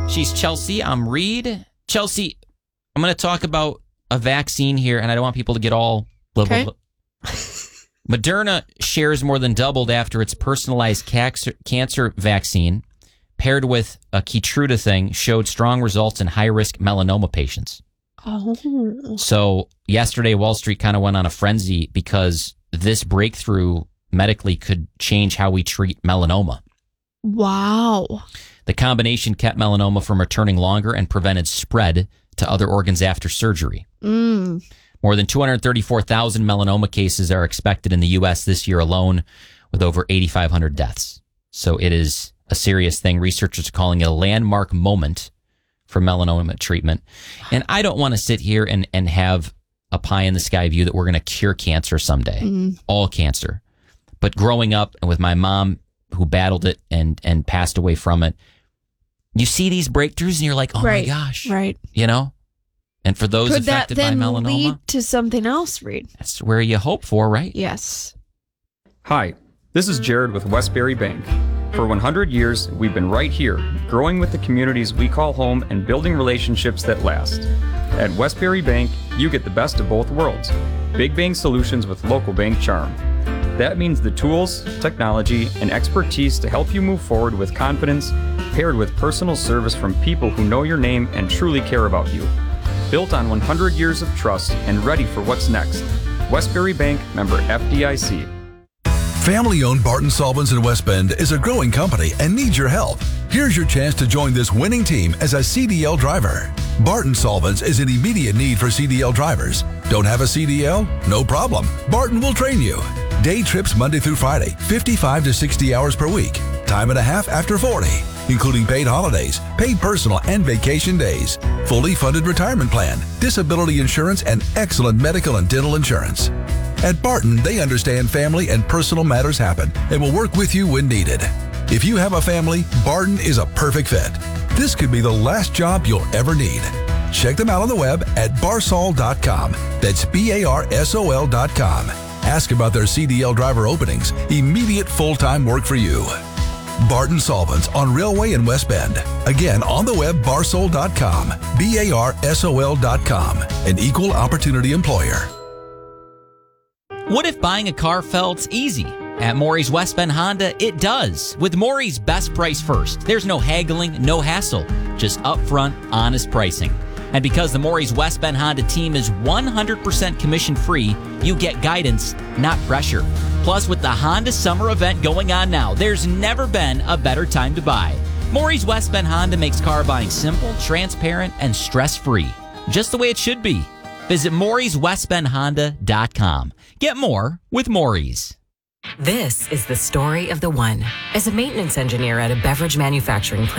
She's Chelsea. I'm Reed. Chelsea, I'm going to talk about a vaccine here, and I don't want people to get all blah, blah, blah. Moderna shares more than doubled after its personalized cancer vaccine, paired with a Keytruda thing, showed strong results in high-risk melanoma patients. Oh. So yesterday, Wall Street kind of went on a frenzy because this breakthrough medically could change how we treat melanoma. Wow. The combination kept melanoma from returning longer and prevented spread to other organs after surgery. More than 234,000 melanoma cases are expected in the U.S. this year alone, with over 8,500 deaths. So it is a serious thing. Researchers are calling it a landmark moment for melanoma treatment. And I don't want to sit here and have a pie-in-the-sky view that we're going to cure cancer someday, all cancer. But growing up and with my mom, who battled it and passed away from it, you see these breakthroughs and you're like, oh my gosh. Right. You know? And for those Could affected that by then melanoma, lead to something else, Reed? that's where you hope for, right? Yes. Hi, this is Jared with Westbury Bank. For 100 years, we've been right here, growing with the communities we call home and building relationships that last. At Westbury Bank, you get the best of both worlds. Big bank solutions with local bank charm. That means the tools, technology, and expertise to help you move forward with confidence, paired with personal service from people who know your name and truly care about you. Built on 100 years of trust and ready for what's next. Westbury Bank, member FDIC. Family-owned Barton Solvents in West Bend is a growing company and needs your help. Here's your chance to join this winning team as a CDL driver. Barton Solvents is in immediate need for CDL drivers. Don't have a CDL? No problem. Barton will train you. Day trips Monday through Friday, 55 to 60 hours per week. Time and a half after 40, including paid holidays, paid personal and vacation days. Fully funded retirement plan, disability insurance, and excellent medical and dental insurance. At Barton, they understand family and personal matters happen and will work with you when needed. If you have a family, Barton is a perfect fit. This could be the last job you'll ever need. Check them out on the web at barsol.com. That's BARSOL.com. Ask about their CDL driver openings. Immediate full-time work for you. Barton Solvents on Railway in West Bend. Again, on the web, barsol.com. BARSOL.com. An equal opportunity employer. What if buying a car felt easy? At Maury's West Bend Honda, it does. With Maury's best price first. There's no haggling, no hassle. Just upfront, honest pricing. And because the Maury's West Bend Honda team is 100% commission-free, you get guidance, not pressure. Plus, with the Honda Summer event going on now, there's never been a better time to buy. Maury's West Bend Honda makes car buying simple, transparent, and stress-free. Just the way it should be. Visit Maury'sWestBendHonda.com. Get more with Maury's. This is the story of the one. As a maintenance engineer at a beverage manufacturing plant,